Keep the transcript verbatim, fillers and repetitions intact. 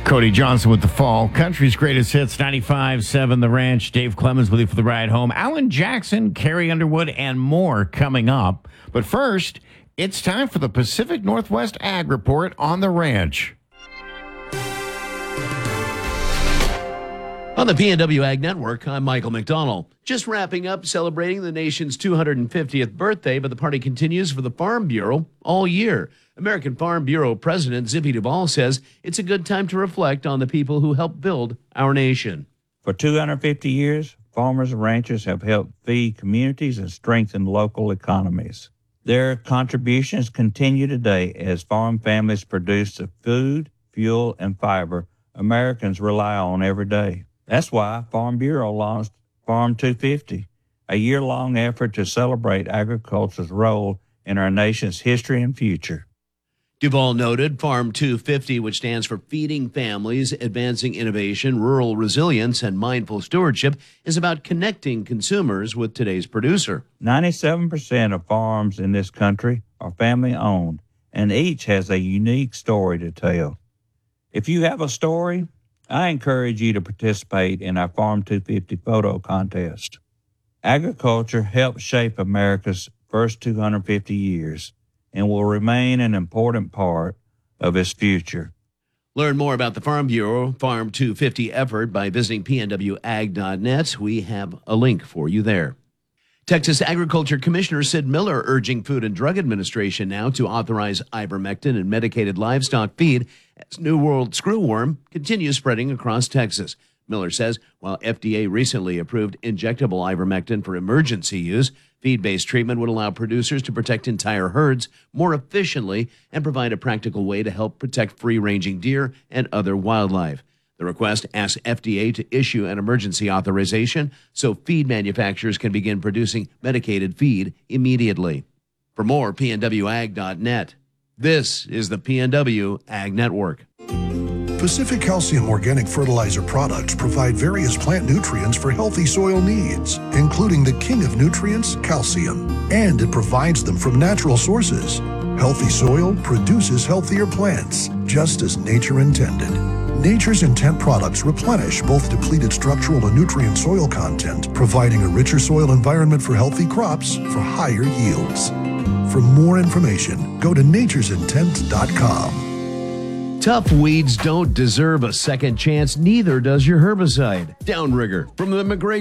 Cody Johnson with the Fall. Country's greatest hits, ninety-five point seven The Ranch. Dave Clemens with you for the ride home. Alan Jackson, Carrie Underwood, and more coming up. But first, it's time for the Pacific Northwest Ag Report on the Ranch. On the P N W Ag Network, I'm Michael McDonald. Just wrapping up celebrating the nation's two hundred fiftieth birthday, but the party continues for the Farm Bureau all year. American Farm Bureau President Zippy Duvall says it's a good time to reflect on the people who helped build our nation. For two hundred fifty years, farmers and ranchers have helped feed communities and strengthen local economies. Their contributions continue today as farm families produce the food, fuel, and fiber Americans rely on every day. That's why Farm Bureau launched Farm two fifty, a year-long effort to celebrate agriculture's role in our nation's history and future. Duvall noted Farm two fifty, which stands for Feeding Families, Advancing Innovation, Rural Resilience, and Mindful Stewardship, is about connecting consumers with today's producer. ninety-seven percent of farms in this country are family-owned, and each has a unique story to tell. If you have a story, I encourage you to participate in our Farm two fifty photo contest. Agriculture helped shape America's first two hundred fifty years and will remain an important part of its future. Learn more about the Farm Bureau Farm two fifty effort by visiting P N W ag dot net. We have a link for you there. Texas Agriculture Commissioner Sid Miller urging Food and Drug Administration now to authorize ivermectin in medicated livestock feed as New World screwworm continues spreading across Texas. Miller says while F D A recently approved injectable ivermectin for emergency use, feed-based treatment would allow producers to protect entire herds more efficiently and provide a practical way to help protect free-ranging deer and other wildlife. The request asks F D A to issue an emergency authorization so feed manufacturers can begin producing medicated feed immediately. For more, P N W ag dot net. This is the P N W Ag Network. Pacific Calcium organic fertilizer products provide various plant nutrients for healthy soil needs, including the king of nutrients, calcium, and it provides them from natural sources. Healthy soil produces healthier plants, just as nature intended. Nature's Intent products replenish both depleted structural and nutrient soil content, providing a richer soil environment for healthy crops for higher yields. For more information, go to natures intent dot com. Tough weeds don't deserve a second chance, neither does your herbicide. Downrigger from the McGregor